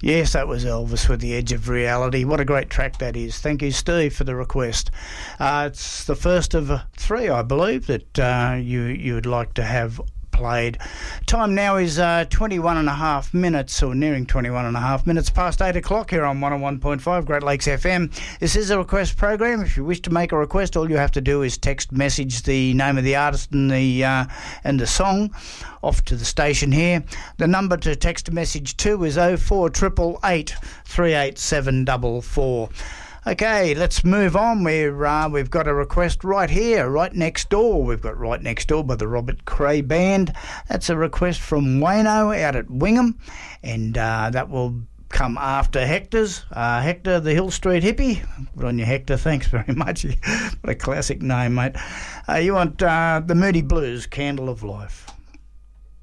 Yes, that was Elvis with The Edge of Reality. What a great track that is. Thank you, Steve, for the request. It's the first of three, I believe, that you would like to have played. Time now is 21 and a half minutes, or nearing 21 and a half minutes past 8 o'clock here on 101.5 Great Lakes FM. This is a request program. If you wish to make a request, all you have to do is text message the name of the artist and the song off to the station here. The number to text message to is 04888 38744. Okay, let's move on. We've got a request right here, right next door. We've got Right Next Door by the Robert Cray Band. That's a request from Wayno out at Wingham, and that will come after Hector's. Hector, the Hill Street Hippie. Good on you, Hector. Thanks very much. What a classic name, mate. You want the Moody Blues, Candle of Life.